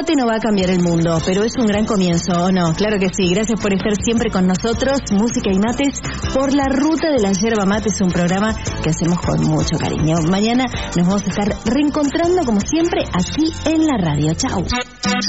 mate no va a cambiar el mundo, pero es un gran comienzo, ¿o no? Claro que sí. Gracias por estar siempre con nosotros. Música y mates por la ruta de la yerba mate es un programa que hacemos con mucho cariño. Mañana nos vamos a estar reencontrando como siempre aquí en la radio. Chau.